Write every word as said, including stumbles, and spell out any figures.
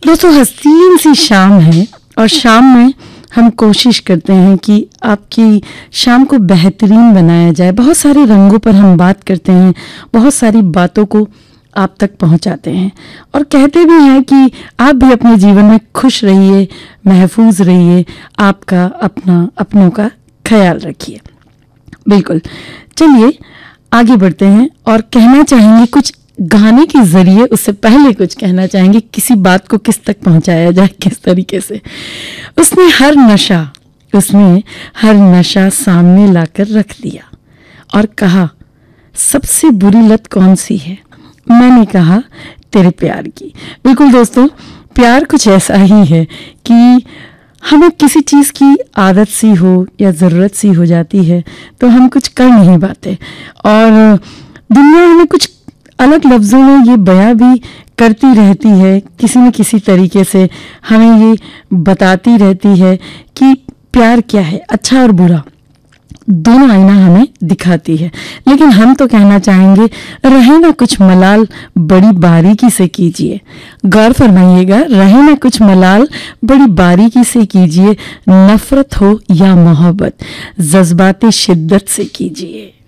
दोस्तों, हसीन सी शाम है और शाम में हम कोशिश करते हैं कि आपकी शाम को बेहतरीन बनाया जाए। बहुत सारे रंगों पर हम बात करते हैं, बहुत सारी बातों को आप तक पहुंचाते हैं और कहते भी हैं कि आप भी अपने जीवन में खुश रहिए, महफूज रहिए, आपका अपना अपनों का ख्याल रखिए। बिल्कुल, चलिए आगे बढ़ते हैं और कहना चाहेंगे कुछ गाने के जरिए। उससे पहले कुछ कहना चाहेंगे, किसी बात को किस तक पहुंचाया जाए, किस तरीके से। उसने हर नशा उसने हर नशा सामने लाकर रख दिया और कहा, सबसे बुरी लत कौन सी है? मैंने कहा, तेरे प्यार की। बिल्कुल दोस्तों, प्यार कुछ ऐसा ही है कि हमें किसी चीज़ की आदत सी हो या ज़रूरत सी हो जाती है तो हम कुछ कर नहीं पाते और दुनिया हमें कुछ अलग लफ्ज़ों में ये बयां भी करती रहती है, किसी न किसी तरीके से हमें ये बताती रहती है कि प्यार क्या है, अच्छा और बुरा दोनों आईना हमें दिखाती है। लेकिन हम तो कहना चाहेंगे, रहे ना कुछ मलाल बड़ी बारीकी से कीजिए। गौर फरमाइएगा, रहे ना कुछ मलाल बड़ी बारीकी से कीजिए। नफरत हो या मोहब्बत, जज्बाते शिद्दत से कीजिए।